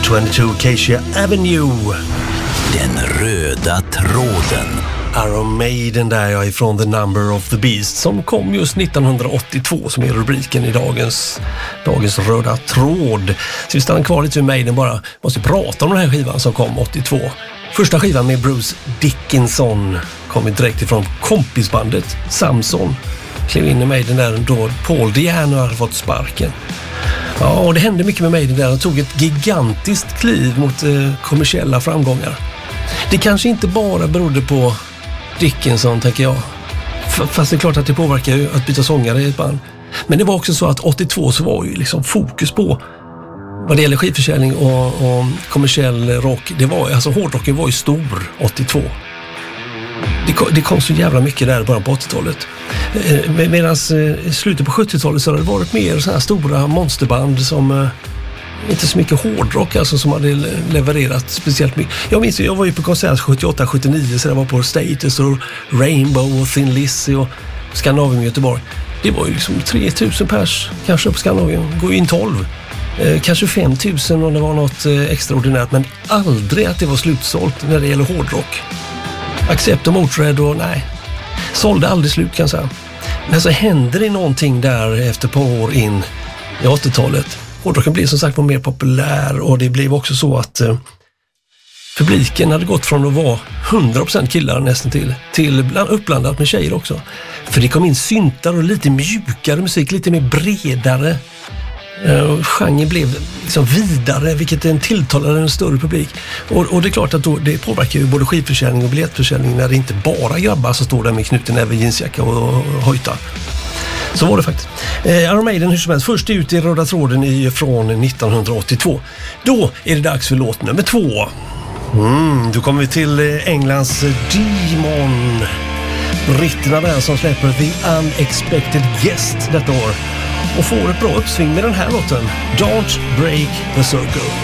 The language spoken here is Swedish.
22 Acacia Avenue. Den röda tråden. Iron Maiden där jag ifrån The Number of the Beast som kom just 1982 som är rubriken i dagens röda tråd. Så vi stannar kvar lite vid Maiden bara. Måste prata om den här skivan som kom 82. Första skivan med Bruce Dickinson kom direkt ifrån kompisbandet Samson. Klev in i Maiden där då Paul Diano hade fått sparken. Ja, och det hände mycket med Maiden där. De tog ett gigantiskt kliv mot kommersiella framgångar. Det kanske inte bara berodde på Dickinson, tänker jag. Fast det är klart att det påverkar ju att byta sångare i ett band. Men det var också så att 82 så var ju liksom fokus på vad det gäller skivförsäljning och kommersiell rock. Det var, alltså hårdrocken var ju stor 82. Det kom så jävla mycket där bara på 80-talet. Medan i slutet på 70-talet så har det varit mer så här stora monsterband som inte så mycket hårdrock alltså, som hade levererat speciellt mycket. Jag minns, jag var ju på konsert 78-79 så det var på Status och Rainbow och Thin Lizzy och Skandinavien i Göteborg. Det var ju liksom 3000 pers kanske på Skandinavien, går ju in 12. Kanske 5000 om det var något extraordinärt, men aldrig att det var slutsålt när det gäller hårdrock. Accept och Motörhead och nej, sålde aldrig slut kan jag säga. Men så händer det någonting där efter ett par år in i 80-talet. Hårdrocken blev som sagt mer populär och det blev också så att publiken hade gått från att vara 100% killar nästan till uppblandat med tjejer också. För det kom in syntar och lite mjukare musik, lite mer bredare. Genren blev liksom vidare, vilket en tilltalade en större publik. Och det är klart att då, det påverkar ju både skivförsäljning och biljettförsäljning när det inte bara grabbar som står där med knuten över jeansjacka och hojtar. Så var det faktiskt. Iron Maiden hur som helst, först ut i röda tråden från 1982. Då är det dags för låt nummer 2. Då kommer vi till Englands Demon. Britterna där som släpper The Unexpected Guest detta år. Och får ett bra uppsving med den här låten. Don't Break the Circle.